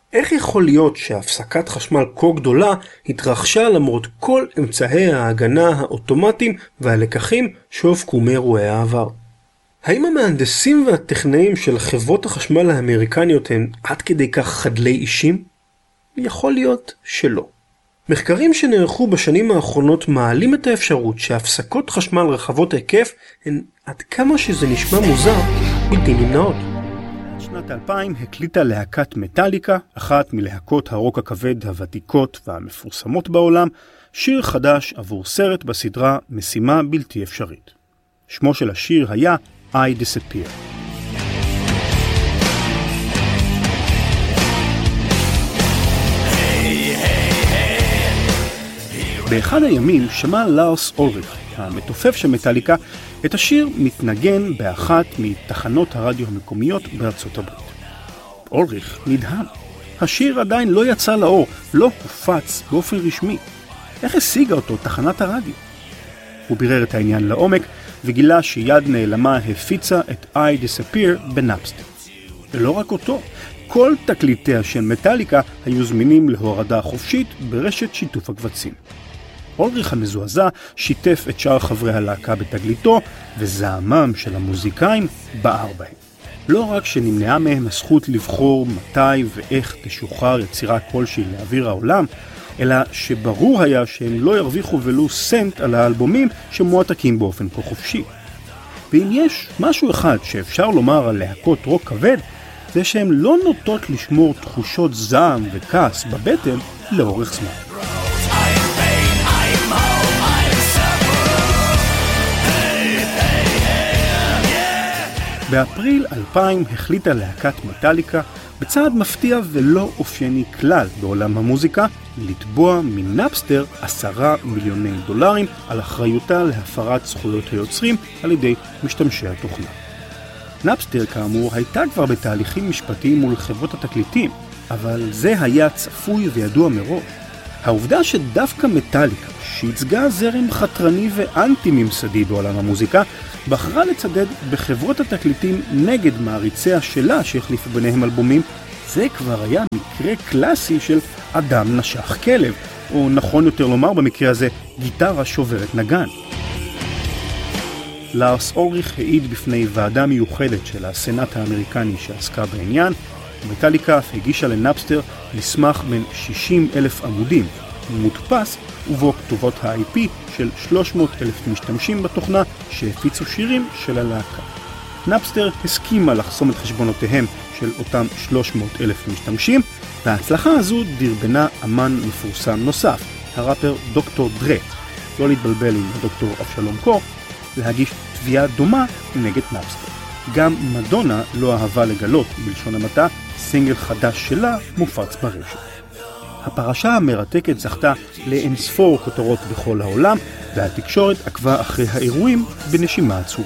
איך יכול להיות שהפסקת חשמל כה גדולה התרחשה למרות כל אמצעי ההגנה האוטומטיים והלקחים שהופקו מאירועי העבר? האם המהנדסים והטכנאים של חברות החשמל האמריקניות הם עד כדי כך חדלי אישים? יכול להיות שלא. מחקרים שנערכו בשנים האחרונות מעלים את האפשרות שהפסקות חשמל רחבות היקף הן, עד כמה שזה נשמע מוזר, בלתי נמנעות. שנת 2000 הקליטה להקת מטאליקה, אחת מלהקות הרוק הכבד הוותיקות והמפורסמות בעולם, שיר חדש עבור סרט בסדרה משימה בלתי אפשרית. שמו של השיר היה I Disappear. באחד הימים שמע לארס אולריך, המתופף של מטאליקה, את השיר מתנגן באחת מתחנות הרדיו המקומיות בארצות הברית. אולריך נדהם. השיר עדיין לא יצא לאור, לא הופץ באופן רשמי. איך השיגה אותו תחנת הרדיו? הוא בירר את העניין לעומק וגילה שיד נעלמה הפיצה את I Disappear בנאפסטר. ולא רק אותו, כל תקליטיה של מטאליקה היו זמינים להורדה חופשית ברשת שיתוף הקבצים. אולריך המזועזע שיתף את שאר חברי הלהקה בתגליתו, וזעמם של המוזיקאים בער בהם. לא רק שנמנעה מהם הזכות לבחור מתי ואיך תשוחרר יצירה כלשהי לאוויר העולם, אלא שברור היה שהם לא ירוויחו ולו סנט על האלבומים שמועתקים באופן כה חופשי. ואם יש משהו אחד שאפשר לומר על להקות רוק כבד, זה שהן לא נוטות לשמור תחושות זעם וכעס בבטן לאורך זמן. באפריל 2000 החליטה להקת מטאליקה, בצעד מפתיע ולא אופייני כלל בעולם המוזיקה, לתבוע מנאפסטר $10 מיליון על אחריותה להפרת זכויות היוצרים על ידי משתמשי התוכנה. נאפסטר כאמור הייתה כבר בתהליכים משפטיים מול חברות התקליטים, אבל זה היה צפוי וידוע מראש. העובדה שדווקא מטאליקה, שייצגה זרם חתרני ואנטי ממסדי בעולם המוזיקה, בחרה לצדד בחברות התקליטים נגד מעריציה שלה שהחליפו ביניהם אלבומים, זה כבר היה מקרה קלאסי של אדם נשך כלב, או נכון יותר לומר במקרה הזה, גיטרה שוברת נגן. לארס אולריך העיד בפני ועדה מיוחדת של הסנאט האמריקני שעסקה בעניין, ומטאליקה אף הגישה לנאפסטר מסמך בין 60,000 עמודים, מודפס ובו כתובות ה-IP של 300,000 משתמשים בתוכנה שהפיצו שירים של הלהקה. נאפסטר הסכימה לחסום את חשבונותיהם של אותם 300,000 משתמשים, וההצלחה הזו דרבנה אמן מפורסם נוסף, הראפר דוקטור דרה, לא להתבלבל עם הדוקטור אבשלום קור, להגיש תביעה דומה נגד נאפסטר. גם מדונה לא אהבה לגלות, בלשון המעטה, סינגל חדש שלה מופץ ברשת. הפרשה המרתקת זכתה לאינספור כותרות בכל העולם, והתקשורת עקבה אחרי האירועים בנשימה עצומה.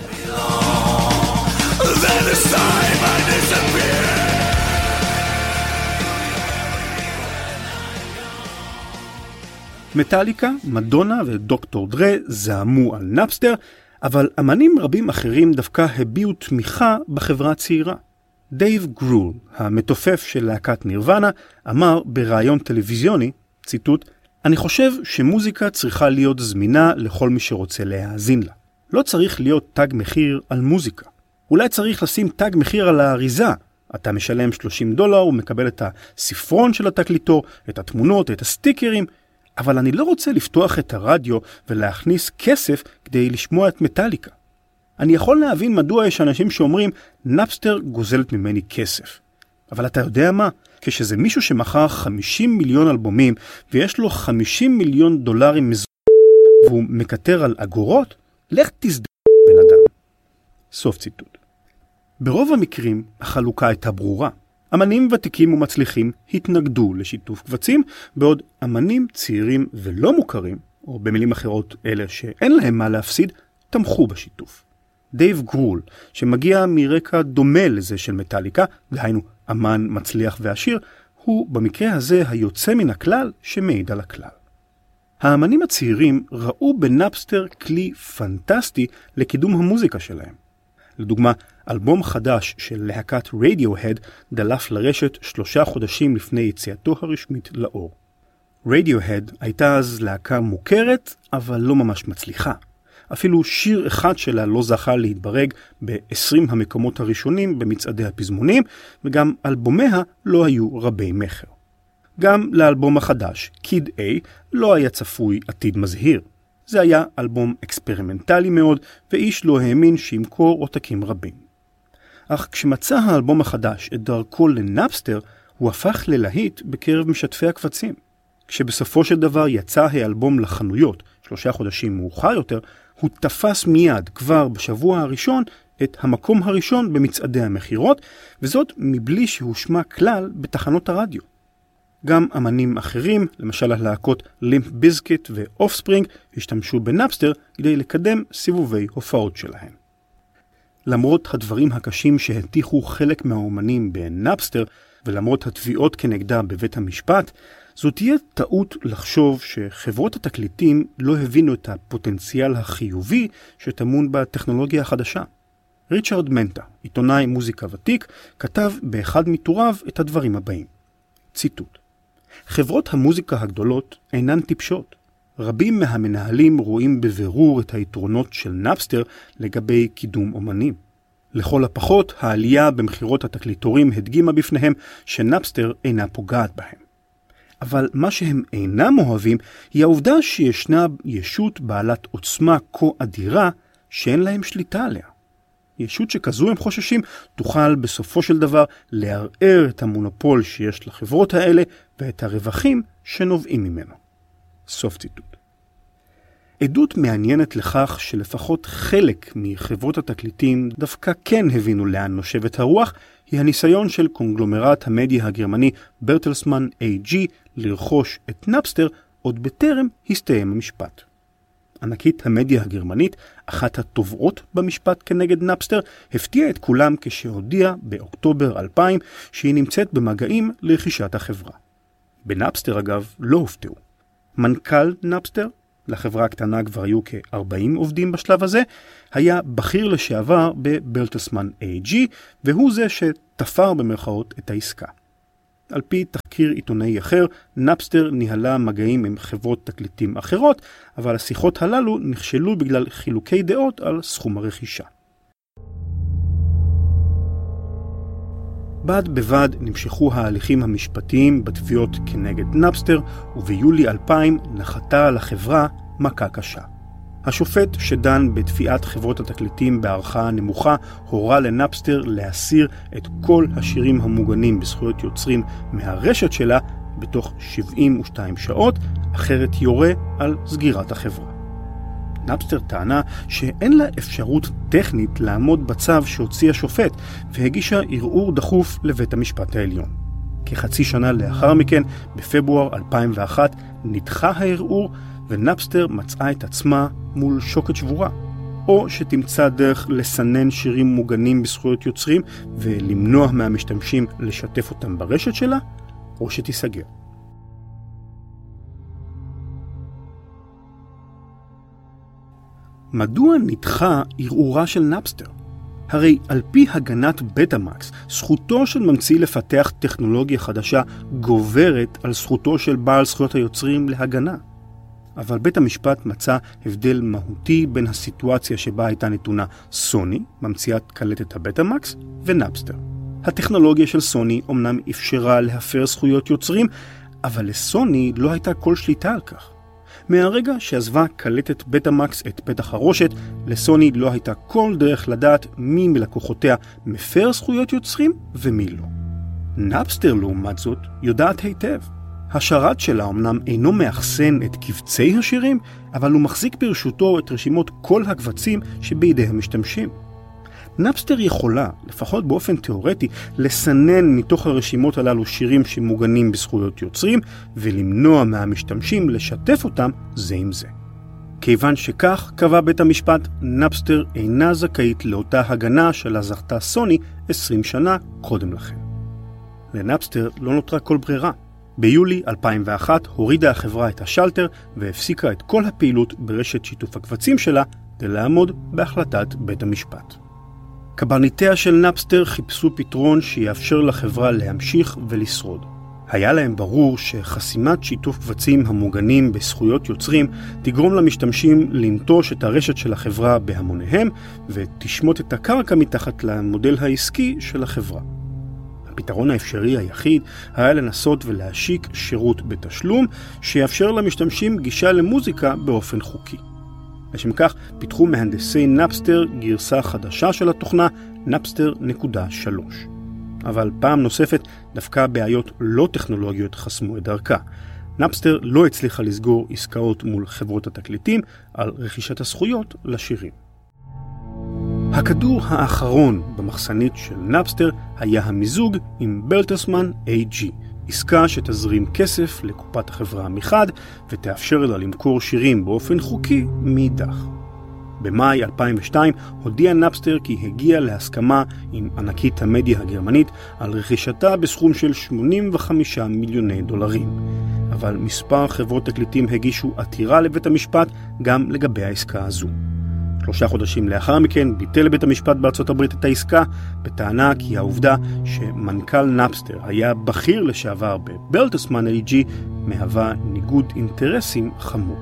מטאליקה, מדונה ודוקטור דרה זעמו על נאפסטר, אבל אמנים רבים אחרים דווקא הביעו תמיכה בחברה הצעירה. דייב גרול, המתופף של להקת נירוונה, אמר בראיון טלוויזיוני, ציטוט, אני חושב שמוזיקה צריכה להיות זמינה לכל מי שרוצה להאזין לה. לא צריך להיות תג מחיר על מוזיקה. אולי צריך לשים תג מחיר על האריזה. אתה משלם $30 ומקבל את הספרון של התקליטור, את התמונות, את הסטיקרים, אבל אני לא רוצה לפתוח את הרדיו ולהכניס כסף כדי לשמוע את מטאליקה. אני יכול להבין מדוע יש אנשים שאומרים, נאפסטר גוזלת ממני כסף. אבל אתה יודע מה? כשזה מישהו שמכר 50 מיליון אלבומים, ויש לו $50 מיליון והוא מקטר על אגורות, לך תזדק בן אדם. סוף ציטוט. ברוב המקרים החלוקה הייתה ברורה. אמנים ותיקים ומצליחים התנגדו לשיתוף קבצים, בעוד אמנים צעירים ולא מוכרים, או במילים אחרות אלה שאין להם מה להפסיד, תמכו בשיתוף. דייב גרול, שמגיע מרקע דומה לזה של מטאליקה, דהיינו אמן מצליח ועשיר, הוא במקרה הזה היוצא מן הכלל שמעיד על הכלל. האמנים הצעירים ראו בנאפסטר כלי פנטסטי לקידום המוזיקה שלהם. לדוגמה, אלבום חדש של להקת רדיוהד דלף לרשת 3 חודשים לפני יציאתו הרשמית לאור. רדיוהד הייתה אז להקה מוכרת, אבל לא ממש מצליחה. אפילו שיר אחד שלה לא זכה להתברג ב-20 המקומות הראשונים במצעדי הפזמונים, וגם אלבומיה לא היו רבי מחר. גם לאלבום החדש, קיד A, לא היה צפוי עתיד מזהיר. זה היה אלבום אקספרימנטלי מאוד, ואיש לא האמין שימכור עותקים רבים. אך כשמצא האלבום החדש את דרכו לנאפסטר, הוא הפך ללהיט בקרב משתפי הקבצים. כשבסופו של דבר יצא האלבום לחנויות, 3 חודשים מאוחר יותר, הוא תפס מיד כבר בשבוע הראשון את המקום הראשון במצעדי המחירות, וזאת מבלי שהושמע כלל בתחנות הרדיו. גם אמנים אחרים, למשל הלהקות לימפ ביזקיט ואופספרינג, השתמשו בנאפסטר כדי לקדם סיבובי הופעות שלהם. למרות הדברים הקשים שהטיחו חלק מהאומנים בנאפסטר, ולמרות התביעות כנגדה בבית המשפט, זו תהיה טעות לחשוב שחברות התקליטים לא הבינו את הפוטנציאל החיובי שטמון בטכנולוגיה החדשה. ריצ'רד מנטה, עיתונאי מוזיקה ותיק, כתב באחד מטוריו את הדברים הבאים. ציטוט: חברות המוזיקה הגדולות אינן טיפשות. רבים מהמנהלים רואים בבירור את היתרונות של נאפסטר לגבי קידום אומנים. לכל הפחות, העלייה במחירות התקליטורים הדגימה בפניהם שנאפסטר אינה פוגעת בהם. אבל מה שהם אינם אוהבים היא העובדה שישנה ישות בעלת עוצמה כה אדירה שאין להם שליטה עליה. ישות שכזו הם חוששים תוכל בסופו של דבר לערער את המונופול שיש לחברות האלה ואת הרווחים שנובעים ממנו. סוף ציטוט. עדות מעניינת לכך שלפחות חלק מחברות התקליטים דווקא כן הבינו לאן נושבת הרוח, היא הניסיון של קונגלומרט המדיה הגרמני ברטלסמן AG לרכוש את נאפסטר עוד בטרם הסתיים המשפט. ענקית המדיה הגרמנית, אחת התובעות במשפט כנגד נאפסטר, הפתיעה את כולם כשהודיעה באוקטובר 2000 שהיא נמצאת במגעים לרכישת החברה. בנאפסטר אגב לא הופתעו. מנכ"ל נאפסטר, לחברה הקטנה כבר היו כ-40 עובדים בשלב הזה, היה בכיר לשעבר בברטלסמן AG, והוא זה שתפר במרכאות את העסקה. על פי תחקיר עיתונאי אחר, נאפסטר ניהלה מגעים עם חברות תקליטים אחרות, אבל השיחות הללו נכשלו בגלל חילוקי דעות על סכום הרכישה. בד בבד נמשכו ההליכים המשפטיים בתביעות כנגד נאפסטר, וביולי 2000 נחתה על החברה מכה קשה. השופט שדן בתביעת חברות התקליטים בערכה נמוכה הורה לנאפסטר להסיר את כל השירים המוגנים בזכויות יוצרים מהרשת שלה בתוך 72 שעות, אחרת יורה על סגירת החברה. נאפסטר טענה שאין לה אפשרות טכנית לעמוד בצו שהוציא השופט, והגישה ערעור דחוף לבית המשפט העליון. כחצי שנה לאחר מכן, בפברואר 2001, נדחה הערעור, ונאפסטר מצאה את עצמה מול שוקת שבורה. או שתמצא דרך לסנן שירים מוגנים בזכויות יוצרים ולמנוע מהמשתמשים לשתף אותם ברשת שלה, או שתיסגר. מדוע נדחה ערעורה של נאפסטר? הרי על פי הגנת בטאמקס, זכותו של ממציא לפתח טכנולוגיה חדשה גוברת על זכותו של בעל זכויות היוצרים להגנה. אבל בית המשפט מצא הבדל מהותי בין הסיטואציה שבה הייתה נתונה סוני, ממציאת קלטת הבטאמקס, ונאפסטר. הטכנולוגיה של סוני אומנם אפשרה להפר זכויות יוצרים, אבל לסוני לא הייתה כל שליטה על כך. מהרגע שעזבה קלטת בטאמקס את פתח הרושת, לסוני לא הייתה כל דרך לדעת מי מלקוחותיה מפר זכויות יוצרים ומי לא. נאפסטר לעומת זאת יודעת היטב. השרת שלה אמנם אינו מאחסן את קבצי השירים, אבל הוא מחזיק ברשותו את רשימות כל הקבצים שבידי המשתמשים. נאפסטר יכולה, לפחות באופן תיאורטי, לסנן מתוך הרשימות הללו שירים שמוגנים בזכויות יוצרים, ולמנוע מהמשתמשים לשתף אותם זה עם זה. כיוון שכך קבע בית המשפט, נאפסטר אינה זכאית לאותה הגנה שלה זכתה סוני 20 שנה קודם לכן. לנאפסטר לא נותרה כל ברירה. ביולי 2001 הורידה החברה את השלטר והפסיקה את כל הפעילות ברשת שיתוף הקבצים שלה כדי לעמוד בהחלטת בית המשפט. קברניטיה של נאפסטר חיפשו פתרון שיאפשר לחברה להמשיך ולשרוד. היה להם ברור שחסימת שיתוף קבצים המוגנים בזכויות יוצרים תגרום למשתמשים לנטוש את הרשת של החברה בהמוניהם ותשמוט את הקרקע מתחת למודל העסקי של החברה. הפתרון האפשרי היחיד היה לנסות ולהשיק שירות בתשלום שיאפשר למשתמשים גישה למוזיקה באופן חוקי. לשם כך פיתחו מהנדסי נאפסטר גרסה חדשה של התוכנה Napster.3. אבל פעם נוספת דווקא בעיות לא טכנולוגיות חסמו את דרכה. נאפסטר לא הצליחה לסגור עסקאות מול חברות התקליטים על רכישת הזכויות לשירים. הכדור האחרון במחסנית של נאפסטר היה המיזוג עם ברטלסמן AG, עסקה שתזרים כסף לקופת החברה מחד ותאפשר לה למכור שירים באופן חוקי מאידך. במאי 2002 הודיע נאפסטר כי הגיע להסכמה עם ענקית המדיה הגרמנית על רכישתה בסכום של $85 מיליון. אבל מספר חברות תקליטים הגישו עתירה לבית המשפט גם לגבי העסקה הזו. 3 חודשים לאחר מכן ביטל בית המשפט בארצות הברית את העסקה בטענה כי העובדה שמנכ"ל נאפסטר היה בכיר לשעבר בברטלסמן AG מהווה ניגוד אינטרסים חמור.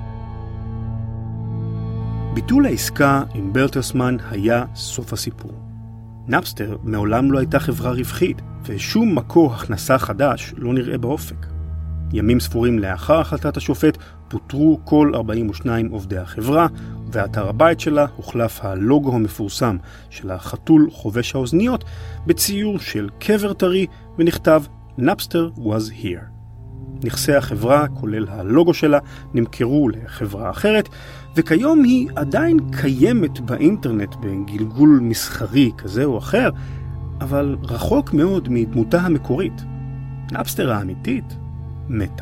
ביטול העסקה עם ברטלסמן היה סוף הסיפור. נאפסטר מעולם לא הייתה חברה רווחית ושום מקור הכנסה חדש לא נראה באופק. ימים ספורים לאחר החלטת השופט פוטרו כל 42 עובדי החברה, ואתר הבית שלה הוחלף הלוגו המפורסם של החתול חובש האוזניות בציור של קבר טרי ונכתב Napster was here. נכסי החברה, כולל הלוגו שלה, נמכרו לחברה אחרת, וכיום היא עדיין קיימת באינטרנט בגלגול מסחרי כזה או אחר, אבל רחוק מאוד מדמותה המקורית. נאפסטר האמיתית מתה.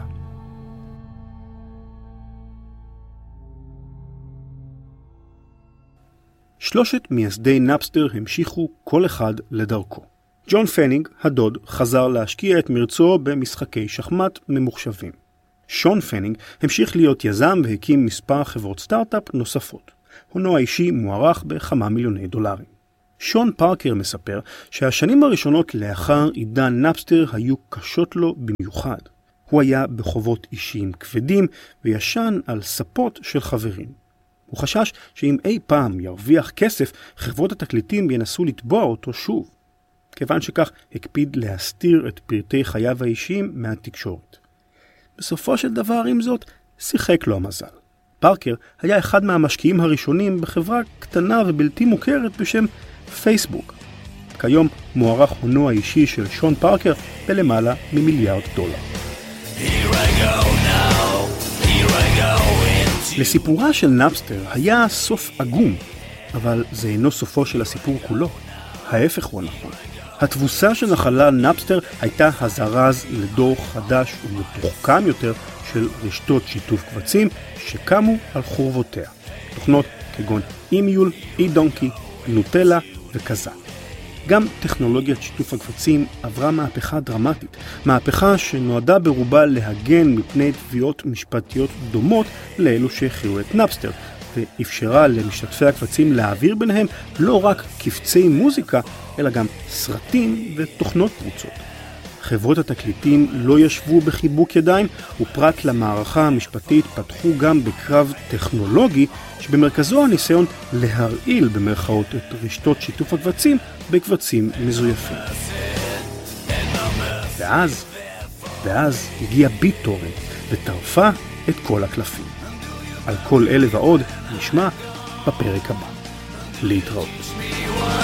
שלושת מייסדי נאפסטר המשיכו כל אחד לדרכו. ג'ון פנינג, הדוד, חזר להשקיע את מרצו במשחקי שחמט ממוחשבים. שון פנינג המשיך להיות יזם והקים מספר חברות סטארט-אפ נוספות. הונו האישי מוערך בכמה מיליוני דולרים. שון פארקר מספר שהשנים הראשונות לאחר עידן נאפסטר היו קשות לו במיוחד. הוא היה בחובות אישיים כבדים וישן על ספות של חברים. הוא חשש שאם אי פעם ירוויח כסף, חברות התקליטים ינסו לתבוע אותו שוב. כיוון שכך הקפיד להסתיר את פרטי חייו האישיים מהתקשורת. בסופו של דבר, עם זאת, שיחק לו המזל. פארקר היה אחד מהמשקיעים הראשונים בחברה קטנה ובלתי מוכרת בשם פייסבוק. כיום מוערך הונו האישי של שון פארקר בלמעלה $1 מיליארד. לסיפורה של נאפסטר היה סוף עגום, אבל זה אינו סופו של הסיפור כולו. ההפך הוא נכון. התבוסה שנחלה נאפסטר הייתה הזרז לדור חדש ומתוחכם יותר של רשתות שיתוף קבצים שקמו על חורבותיה. תוכנות כגון אימיול, אי-דונקי, נוטלה וקזק. גם טכנולוגיית שיתוף הקבצים עברה מהפכה דרמטית, מהפכה שנועדה ברובה להגן מפני תביעות משפטיות דומות לאלו שהכירו את נאפסטר, ואפשרה למשתתפי הקבצים להעביר ביניהם לא רק קבצי מוזיקה, אלא גם סרטים ותוכנות פרוצות. חברות התקליטים לא ישבו בחיבוק ידיים, ופרט למערכה המשפטית פתחו גם בקרב טכנולוגי, שבמרכזו הניסיון להרעיל במרכאות את רשתות שיתוף הקבצים בקבצים מזויפים. ואז הגיע ביטורנט וטרפה את כל הקלפים. על כל אלה ועוד נשמע בפרק הבא. להתראות.